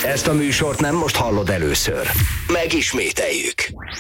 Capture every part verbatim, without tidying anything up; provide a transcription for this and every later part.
Ezt a műsort nem most hallod először. Megismételjük.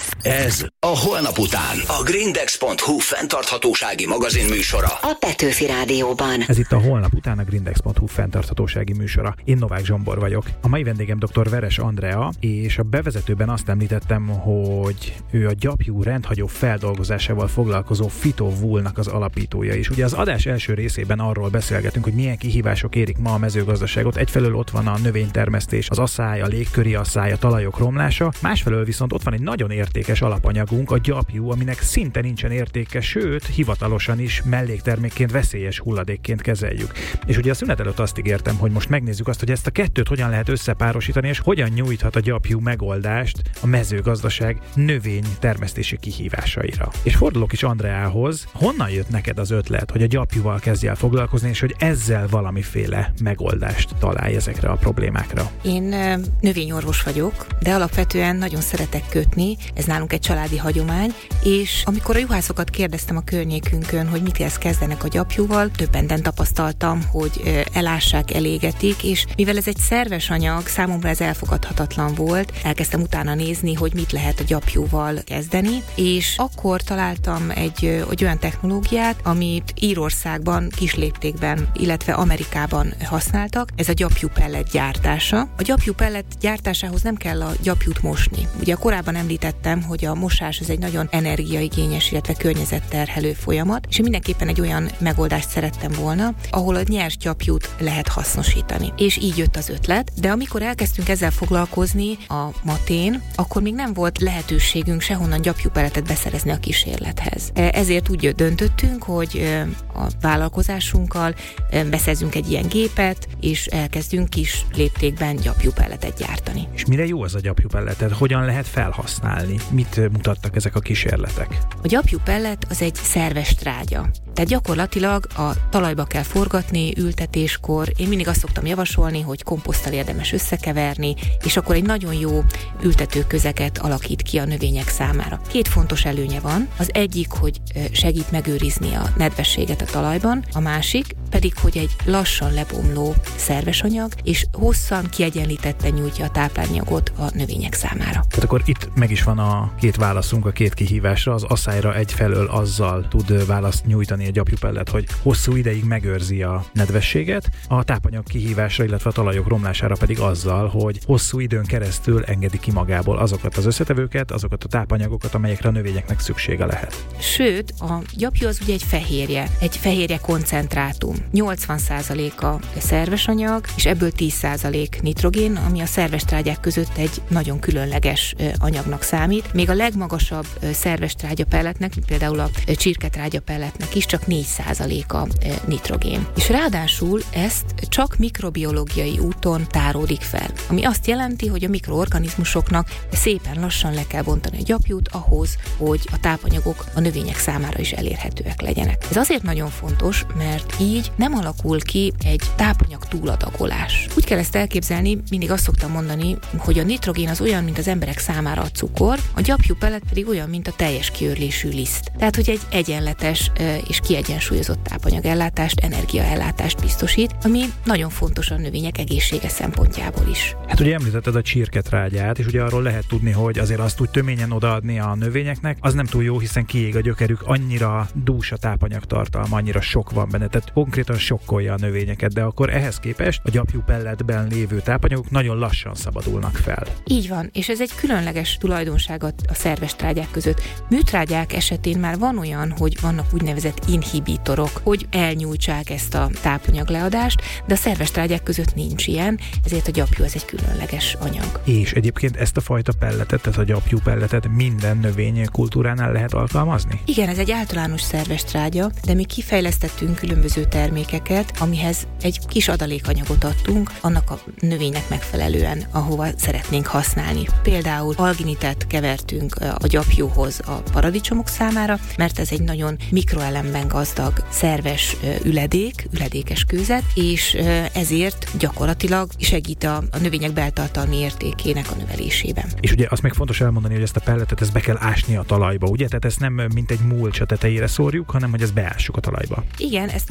Ez a Holnap után a grindex pont hu fenntarthatósági magazin műsora. A Petőfi Rádióban. Ez itt a Holnap után a grindex pont hu fenntarthatósági műsora. Én Novák Zsombor vagyok. A mai vendégem dr. Veres Andrea, és a bevezetőben azt említettem, hogy ő a gyapjú rendhagyó feldolgozásával foglalkozó Phytowool-nak az alapítója is. Ugye az adás első részében arról beszélgetünk, hogy milyen kihívások érik ma a mezőgazdaságot. Egyfelől ott van a növénytermesztés, az aszály, a légköri aszály, a talajok romlása, másfelől viszont ott van egy nagyon értékes alapanyagunk, a gyapjú, aminek szinte nincsen értéke, sőt, hivatalosan is melléktermékként, veszélyes hulladékként kezeljük. És ugye a szünet előtt azt ígértem, hogy most megnézzük azt, hogy ezt a kettőt hogyan lehet összepárosítani, és hogyan nyújthat a gyapjú megoldást a mezőgazdaság növénytermesztési kihívásaira. És fordulok is Andreához, honnan jött neked az ötlet, hogy a gyapjúval kezdj el foglalkozni, és hogy ezzel valamiféle megoldást találj ezekre a problémákra? Én növényorvos vagyok, de alapvetően nagyon szeretek kötni, ez nálunk egy családi hagyomány, és amikor a juhászokat kérdeztem a környékünnkön, hogy mit ezt kezdenek a gyapjúval, többenden tapasztaltam, hogy elássák, elégetik, és mivel ez egy szerves anyag, számomra ez elfogadhatatlan volt, elkezdtem utána nézni, hogy mit lehet a gyapjúval kezdeni, és akkor találtam egy, egy olyan technológiát, amit Írországban, kisléptékben, illetve Amerikában használtak, ez a gyapjú pellet gyártása. A gyapjú pellet gyártásához nem kell a gyapjút mosni. Ugye korábban említettem, hogy a mosás ez egy nagyon energiaigényes, illetve környezetterhelő folyamat, és én mindenképpen egy olyan megoldást szerettem volna, ahol a nyers gyapjút lehet hasznosítani. És így jött az ötlet, de amikor elkezdtünk ezzel foglalkozni a Matén, akkor még nem volt lehetőségünk sehonnan gyapjúpelletet beszerezni a kísérlethez. Ezért úgy döntöttünk, hogy a vállalkozásunkkal beszerzünk egy ilyen gépet, és elkezdünk kis léptékben gyapjúpelletet gyártani. És mire jó ez a gyapjúpelletet? Hogyan lehet felhasználni? Mit mutattak ezek a kísérletek? A gyapjúpellet az egy szerves trágya. Tehát gyakorlatilag a talajba kell forgatni ültetéskor. Én mindig azt szoktam javasolni, hogy komposzttal érdemes összekeverni, és akkor egy nagyon jó ültetőközeget alakít ki a növények számára. Két fontos előnye van. Az egyik, hogy segít megőrizni a nedvességet a talajban, a másik pedig, hogy egy lassan lebomló szerves anyag, és hosszan kiegyenlítetten nyújtja a táplálékanyagot a növények számára. Tehát akkor itt meg is van a két válaszunk a két kihívásra. Az aszályra egyfelől azzal tud választ nyújtani a gyapjúpellet, hogy hosszú ideig megőrzi a nedvességet, a tápanyag kihívásra, illetve a talajok romlására pedig azzal, hogy hosszú időn keresztül engedi ki magából azokat az összetevőket, azokat a tápanyagokat, amelyekre a növényeknek szüksége lehet. Sőt, a gyapjú az ugye egy fehérje, egy fehérje koncentrátum. nyolcvan százaléka szerves anyag, és ebből tíz százalék nitrogén, ami a szerves trágyák között egy nagyon különleges anyagnak számít. Még a legmagasabb szerves trágyapelletnek, mint például a csirketrágyapelletnek is csak négy százaléka nitrogén. És ráadásul ezt csak mikrobiológiai úton táródik fel, ami azt jelenti, hogy a mikroorganizmusoknak szépen lassan le kell bontani a gyapjút ahhoz, hogy a tápanyagok a növények számára is elérhetőek legyenek. Ez azért nagyon fontos, mert így nem alakul ki egy tápanyag túladagolás. Úgy kell ezt elképzelni, mindig azt szoktam mondani, hogy a nitrogén az olyan, mint az emberek számára a cukor, a gyapjúpellet pedig olyan, mint a teljes kiörlésű liszt. Tehát, hogy egy egyenletes és kiegyensúlyozott tápanyagellátást, energiaellátást biztosít, ami nagyon fontos a növények egészsége szempontjából is. Hát ugye említetted a csirketrágyát, és ugye arról lehet tudni, hogy azért azt úgy töményen odaadni a növényeknek, az nem túl jó, hiszen kiég a gyökerük, annyira dús a tápanyagtartalma, annyira sok van benne, tehát konkrétan sokkolja a növényeket, de akkor ehhez képest a gyapjúpelletben lévő tápanyagok nagyon lassan szabadulnak fel. Így van, és ez egy különleges tulajdonság a szerves trágyák között. Műtrágyák esetén már van olyan, hogy vannak úgynevezett inhibitorok, hogy elnyújtsák ezt a tápanyagleadást, de a szerves trágyák között nincs ilyen, ezért a gyapjú az egy különleges anyag. És egyébként ezt a fajta pelletet, tehát a gyapjúpelletet minden növénykultúránál lehet alkalmazni? Igen, ez egy általános szerves trágya, de mi kifejlesztettünk különböző termékeket, amihez egy kis adalékanyagot adtunk, annak a növénynek megfelelően, ahova szeretnénk használni. Például alginitet kevertünk a gyapjúhoz a paradicsomok számára, mert ez egy nagyon mikroelemben gazdag szerves üledék, üledékes kőzet, és ezért gyakorlatilag segít a, a növények beltartalmi értékének a növelésében. És ugye azt még fontos elmondani, hogy ezt a pelletet ezt be kell ásni a talajba, ugye? Tehát ezt nem mint egy mulcs a tetejére szórjuk, hanem hogy ezt beássuk a talajba. Igen, ezt úgy szoktam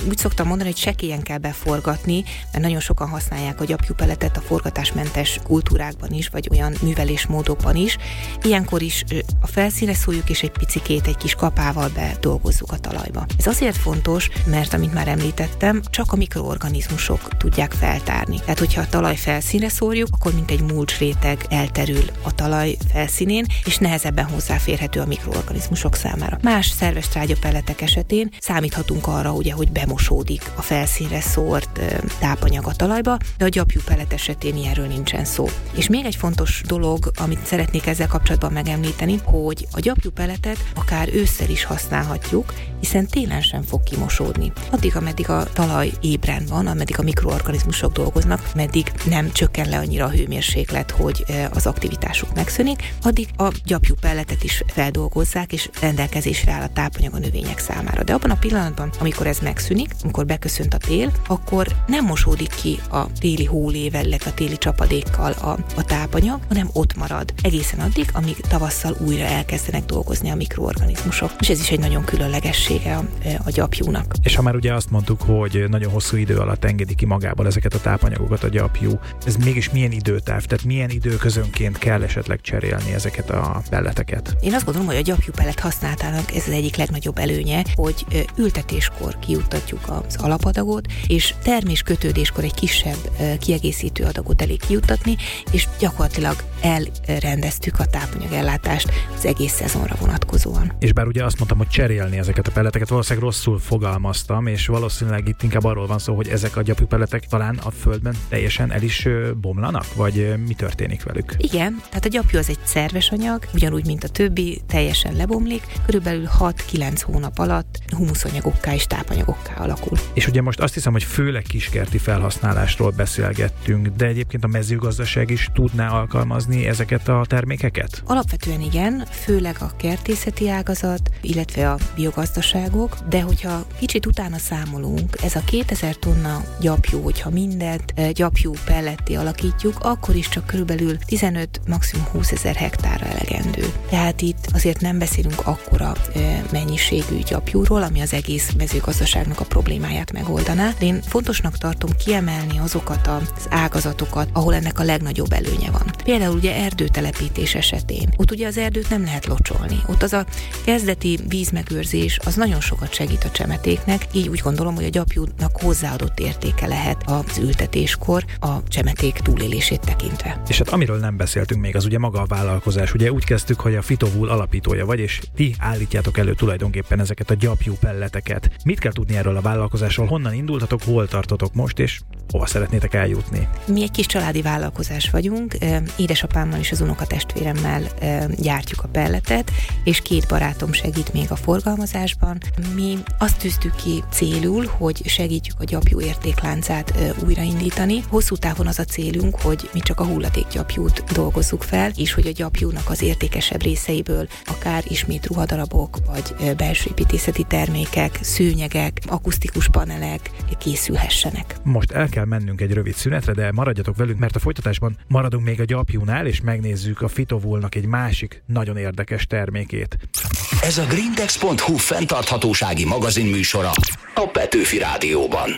szoktam mondani, hogy sekélyen kell beforgatni, mert nagyon sokan használják a gyapjúpelletet a forgatásmentes kultúrákban is, vagy olyan művelésmódokban is. Ilyenkor is a felszínre szórjuk, és egy picikét egy kis kapával bedolgozzuk a talajba. Ez azért fontos, mert amit már említettem, csak a mikroorganizmusok tudják feltárni. Tehát, hogyha a talaj felszínre szórjuk, akkor mint egy mulcsréteg elterül a talaj felszínén, és nehezebben hozzáférhető a mikroorganizmusok számára. Más szerves trágyapelletek esetén számíthatunk arra, ugye, hogy bemosódik a felszínre szórt tápanyag a talajba, de a gyapjúpellet esetén ilyenről nincsen szó. És még egy fontos dolog, amit szeretnék ezzel kapcsolatban megemlíteni, hogy a gyapjúpelletet akár ősszel is használhatjuk, hiszen télen sem fog kimosódni. Addig, ameddig a talaj ébren van, ameddig a mikroorganizmusok dolgoznak, meddig nem csökken le annyira a hőmérséklet, hogy az aktivitásuk megszűnik, addig a gyapjúpelletet is feldolgozzák, és rendelkezésre áll a tápanyag a növények számára. De abban a pillanatban, amikor ez megszűnik, amikor beköszönt a tél, akkor nem mosódik ki a téli hólével, illetve a téli csapadékkal a, a tápanyag, hanem ott marad. Egészen addig, amíg tavasszal újra elkezdenek dolgozni a mikroorganizmusok. És ez is egy nagyon különlegessége a, a gyapjúnak. És ha már ugye azt mondtuk, hogy nagyon hosszú idő alatt engedi ki magából ezeket a tápanyagokat a gyapjú, ez mégis milyen időtáv, tehát milyen időközönként kell esetleg cserélni ezeket a pelleteket? Én azt gondolom, hogy a gyapjúpellet használatának ez az egyik legnagyobb előnye, hogy ültetéskor kijuttatjuk az alapadagot, és terméskötődéskor egy kisebb kiegészítő adagot elég kijuttatni, és gyakorlatilag elrendeztük a tápanyagellátást az egész szezonra vonatkozóan. És bár ugye azt mondtam, hogy cserélni ezeket a pelleteket, valószínűleg rosszul fogalmaztam, és valószínűleg itt inkább arról van szó, hogy ezek a gyapjúpelletek talán a földben teljesen el is bomlanak, vagy mi történik velük? Igen, tehát a gyapjú az egy szerves anyag, ugyanúgy, mint a többi, teljesen lebomlik, körülbelül hat-kilenc hónap alatt humuszanyagokká és tápanyagokká alakul. És ugye most azt hiszem, hogy főleg kiskerti felhasználásról beszélgettünk, de egyébként a mezőgazdaság is tudná alkalmazni ezeket a termékeket? Alapvetően igen, főleg a kertészeti ágazat, illetve a biogazdaságok, de hogyha kicsit utána számolunk, ez a kétezer tonna gyapjú, hogyha mindent gyapjú pelletté alakítjuk, akkor is csak körülbelül tizenöt, maximum húszezer hektárra elegendő. Tehát itt azért nem beszélünk akkora mennyiségű gyapjúról, ami az egész mezőgazdaságnak a problémáját megoldaná. De én fontosnak tartom kiemelni azokat az ágazatokat, ahol ennek a legnagyobb előnye van. Például ugye erdőtelepítés esetén. Ott ugye az erdőt nem lehet locsolni. Ott az a kezdeti vízmegőrzés az nagyon sokat segít a csemetéknek, így úgy gondolom, hogy a gyapjúnak hozzáadott értéke lehet az ültetéskor a csemeték túlélését tekintve. És hát amiről nem beszéltünk még, az ugye maga a vállalkozás. Ugye úgy kezdtük, hogy a Phytowool alapítója vagy, és ti állítjátok elő tulajdonképpen ezeket a gyapjú pelleteket. Mit kell tudni erről a vállalkozásról? Honnan indultatok, hol tartotok most, és hova szeretnétek eljutni? Mi egy kis családi vállalkozás vagyunk, édesapámmal és az unokatestvéremmel gyártjuk a pelletet, és két barátom segít még a forgalmazásban. Mi azt tűztük ki célul, hogy segítjük a gyapjú értékláncát újraindítani. Hosszú távon az a célunk, hogy mi csak a hulladékgyapjút dolgozzuk fel, és hogy a gyapjúnak az értékesebb részeiből akár ismét ruhadarabok, vagy belső építészeti termékek, szőnyegek, akusztikus panelek készülhessenek. Most el kell mennünk egy rövid szünetre, de maradjatok velünk, mert a folytatásban maradunk még a gyapjúnál, és megnézzük a Phytowoolnak egy másik nagyon érdekes termékét. Ez a grindex pont hu fenntarthatósági magazinműsora a Petőfi Rádióban.